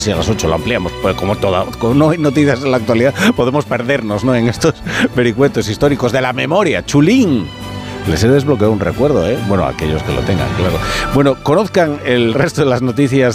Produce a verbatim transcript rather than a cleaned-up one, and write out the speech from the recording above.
Si a las ocho lo ampliamos, pues como toda, como no hay noticias en la actualidad, podemos perdernos, ¿no?, en estos vericuetos históricos de la memoria. Chulín. Les he desbloqueado un recuerdo, ¿eh? Bueno, aquellos que lo tengan, claro. Bueno, conozcan el resto de las noticias